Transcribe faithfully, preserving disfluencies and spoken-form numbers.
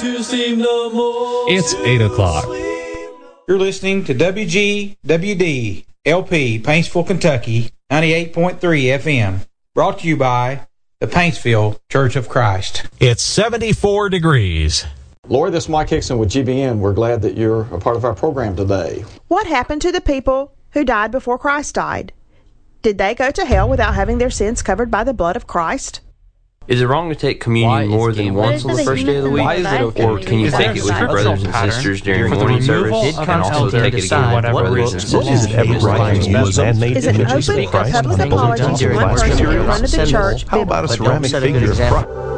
to sleep no more. It's eight o'clock. You're listening to W G W D L P, Paintsville, Kentucky, ninety-eight point three F M. Brought to you by the Paintsville Church of Christ. It's seventy-four degrees. Lori, this is Mike Hickson with G B N. We're glad that you're a part of our program today. What happened to the people who died before Christ died? Did they go to hell without having their sins covered by the blood of Christ? Is it wrong to take communion more than once on the first day of the week? Why is it okay? Or can you take it with your brothers and sisters during morning service and also take it again with brothers and sisters? Is it ever right to use man-made Is an images open of Christ? public apology to one person in front of the church How about a ceramic figure of Christ?